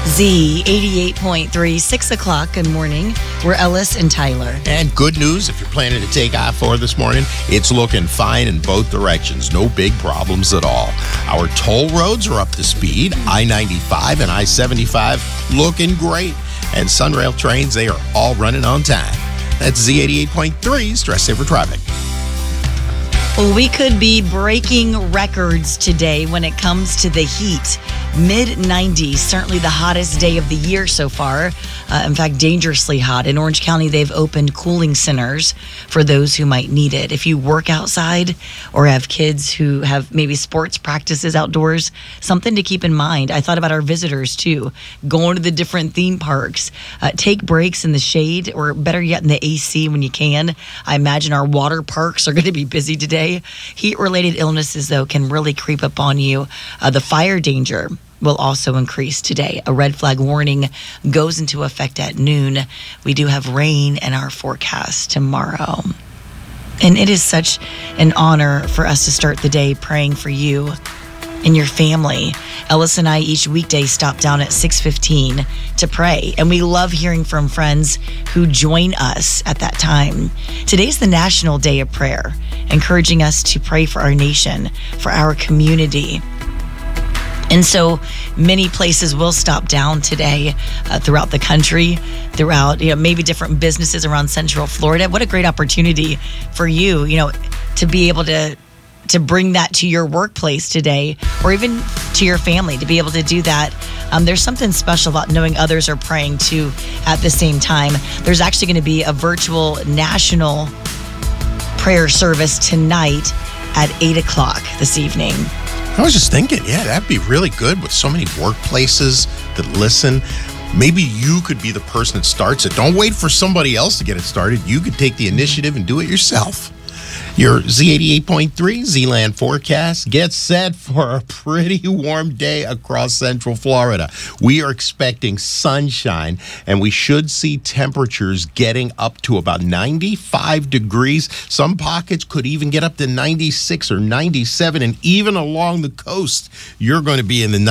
Z 88.3, 6 o'clock. Good morning. We're Ellis and Tyler. And good news, if you're planning to take I-4 this morning, it's looking fine in both directions. No big problems at all. Our toll roads are up to speed. I-95 and I-75 looking great. And Sunrail trains, they are all running on time. That's Z88.3, Stress Saver Traffic. Well, we could be breaking records today when it comes to the heat. Mid-90s, certainly the hottest day of the year so far. In fact, dangerously hot. In Orange County, they've opened cooling centers for those who might need it. If you work outside or have kids who have maybe sports practices outdoors, something to keep in mind. I thought about our visitors, too. Going to the different theme parks. Take breaks in the shade, or better yet, in the AC when you can. I imagine our water parks are going to be busy today. Heat-related illnesses, though, can really creep up on you. The fire danger will also increase today. A red flag warning goes into effect at noon. We do have rain in our forecast tomorrow. And it is such an honor for us to start the day praying for you and your family. Ellis and I each weekday stop down at 6:15 to pray, and we love hearing from friends who join us at that time. Today's the National Day of Prayer, encouraging us to pray for our nation, for our community. And so many places will stop down today throughout the country, throughout, maybe different businesses around Central Florida. What a great opportunity for you, to be able to bring that to your workplace today, or even to your family, to be able to do that. There's something special about knowing others are praying too at the same time. There's actually going to be a virtual national prayer service tonight at 8 o'clock this evening. I was just thinking, that'd be really good with so many workplaces that listen. Maybe you could be the person that starts it. Don't wait for somebody else to get it started. You could take the initiative and do it yourself. Your Z88.3 Z-Land forecast gets set for a pretty warm day across Central Florida. We are expecting sunshine, and we should see temperatures getting up to about 95 degrees. Some pockets could even get up to 96 or 97, and even along the coast, you're going to be in the